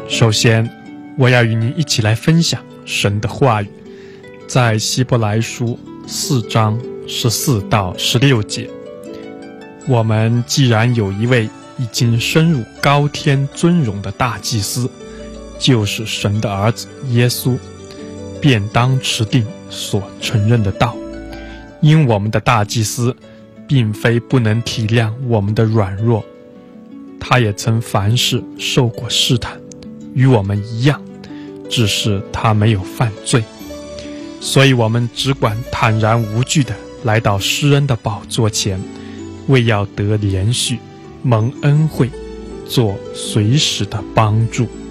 首先，我要与您一起来分享神的话语，在希伯来书4章14到16节。我们既然有一位已经升入高天尊荣的大祭司，就是神的儿子耶稣，便当持定所承认的道。因我们的大祭司并非不能体谅我们的软弱，他也曾凡事受过试探，与我们一样，只是他没有犯罪。所以我们只管坦然无惧地来到施恩的宝座前，为要得连续蒙恩惠，做随时的帮助。